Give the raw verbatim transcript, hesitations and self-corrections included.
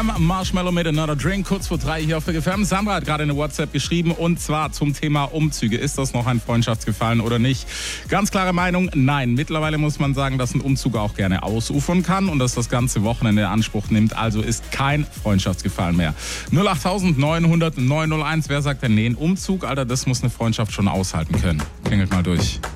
M, Marshmallow mit Another Drink, kurz vor drei hier auf Big F M. Sandra hat gerade eine WhatsApp geschrieben und zwar zum Thema Umzüge. Ist das noch ein Freundschaftsgefallen oder nicht? Ganz klare Meinung, nein. Mittlerweile muss man sagen, dass ein Umzug auch gerne ausufern kann und dass das ganze Wochenende in Anspruch nimmt. Also ist kein Freundschaftsgefallen mehr. null acht neun null null neun null eins, wer sagt denn, nee, ein Umzug, Alter, das muss eine Freundschaft schon aushalten können. Klingelt mal durch.